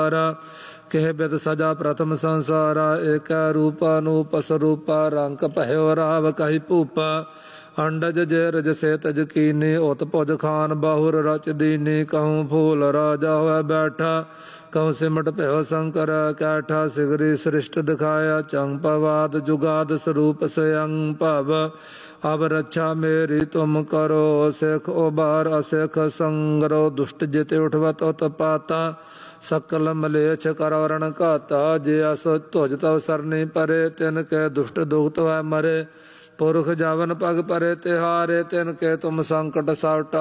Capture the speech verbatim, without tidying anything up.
ਕਿਹ ਬਿਦ ਸਜਾ ਪ੍ਰਥਮ ਸੰਸਾਰਾ ਏਕ ਰੂਪ ਅਨੂਪ ਸਰੂਪਾ ਰੰਗ ਭਇਓ ਰਾਵ ਕਹੀ ਭੂਪਾ ਅੰਡਜ ਜੇ ਰਜ ਸੇ ਤਜ ਕੀਨੀ ਉਤ ਭੁਜ ਖਾਨ ਬਾਹੁਰ ਰਚ ਦੀਨੀ ਕਹੂੰ ਫੂਲ ਰਾਜਾ ਹੋਇ ਬੈਠਾ ਕਹੂੰ ਸਿਮਟ ਭਇਓ ਸ਼ੰਕਰ ਕੈਠਾ ਸਿਗਰੀ ਸ੍ਰਿਸ਼ਟ ਦਿਖਾਇਆ ਚੰਗ ਪਵਾਦ ਜੁਗਾਦ ਸਰੂਪ ਸਯੰ ਭਵ ਅਬ ਰੱਛਾ ਮੇਰੀ ਤੁਮ ਕਰੋ ਸਿਖ ਉਬਾਰ ਅਸਿਖ ਸੰਗਰੋ ਦੁਸ਼ਟ ਜਿਤੇ ਉਠਵਤ ਉਤ ਪਾਤਾ ਸਕਲ ਮਲੇਛ ਕਰੋ ਰਣ ਘਾਤਾ ਜੇ ਅਸ ਧੁਜ ਤਵ ਸਰਨੀ ਪਰੇ ਤਿਨ ਕੇ ਦੁਸ਼ਟ ਦੁਖਤ ਵੈ ਮਰੇ ਪੁਰਖ ਜਵਨ ਪਗ ਪਰੇ ਤਿਹਾਰੇ ਤਿਨ ਕੇ ਤੁਮ ਸੰਕਟ ਸਵਟਾ